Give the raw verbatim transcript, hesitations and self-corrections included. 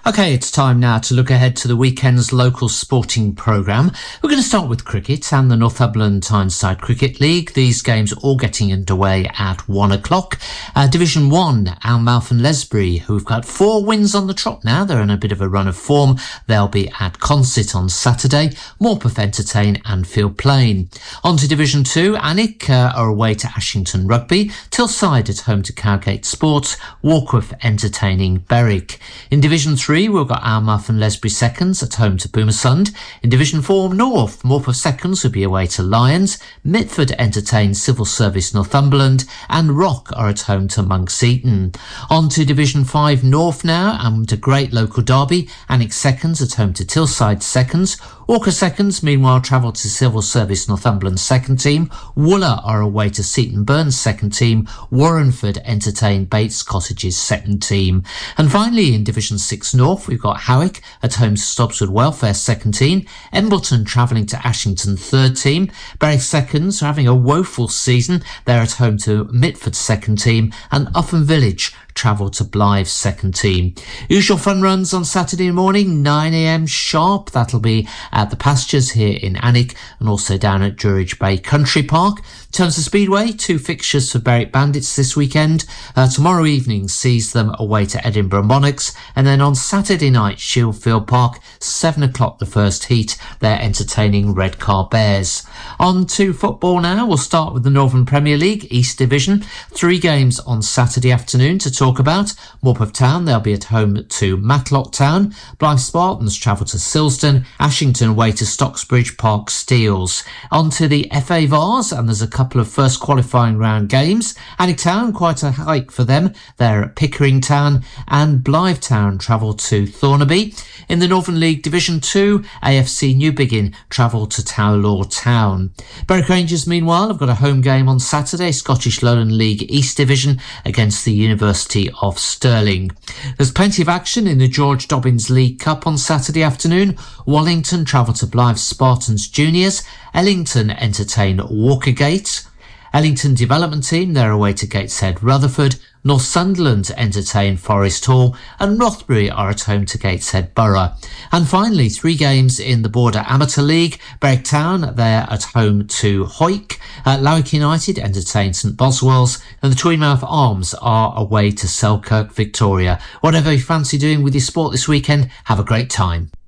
OK, it's time now to look ahead to the weekend's local sporting programme. We're going to start with cricket and the Northumberland Tyneside Cricket League. These games all getting underway at one o'clock. Uh, Division one, Almouth and Lesbury, who've got four wins on the trot now. They're in a bit of a run of form. They'll be at Consett on Saturday. Morpeth entertain Anfield Plain. On to Division two, Alnwick uh, are away to Ashington Rugby. Tilside at home to Cowgate Sports. Warkworth entertaining Berwick. In Division three, we've got Almouth and Lesbury seconds at home to Boomersund. In Division four North, Morpeth seconds will be away to Lions. Mitford entertain Civil Service Northumberland, and Rock are at home to Monks Eaton. On to Division five North now, and a great local derby. Alnwick seconds at home to Tilside seconds. Walker seconds, meanwhile, travel to Civil Service Northumberland's second team. Wooler are away to Seaton Burn's second team. Warrenford entertain Bates Cottage's second team. And finally, in Division six North, we've got Howick at home to Stobswood Welfare second team. Embleton travelling to Ashington third team. Berwick seconds are having a woeful season. They're at home to Mitford second team. And Upham Village travel to Blythe's second team. Usual fun runs on Saturday morning, nine a m sharp. That'll be at the Pastures here in Alnwick and also down at Druridge Bay Country Park. In terms of Speedway, two fixtures for Berwick Bandits this weekend. Uh, tomorrow evening sees them away to Edinburgh Monarchs, and then on Saturday night, Shieldfield Park, seven o'clock the first heat. They're entertaining Redcar Bears. On to football now. We'll start with the Northern Premier League East Division. Three games on Saturday afternoon to talk about. Morpeth Town, they'll be at home to Matlock Town. Blythe Spartans travel to Silsden. Ashington away to Stocksbridge Park Steels. On to the F A Vars, and there's a couple of first qualifying round games. Alnwick Town, quite a hike for them. They're at Pickering Town, and Blythe Town travel to Thornaby. In the Northern League Division two, A F C Newbiggin travel to Towlaw Town. Berwick Rangers, meanwhile, have got a home game on Saturday, Scottish Lowland League East Division against the University of Stirling. There's plenty of action in the George Dobbins League Cup on Saturday afternoon. Wallington travel to Blythe Spartans Juniors. Ellington entertain Walkergate. Ellington Development Team, they're away to Gateshead Rutherford. North Sunderland entertain Forest Hall, and Rothbury are at home to Gateshead Borough. And finally, three games in the Border Amateur League. Berwick Town, they're at home to Hoyk. Uh, Lowick United entertain St Boswells, and the Tweedmouth Arms are away to Selkirk Victoria. Whatever you fancy doing with your sport this weekend, have a great time.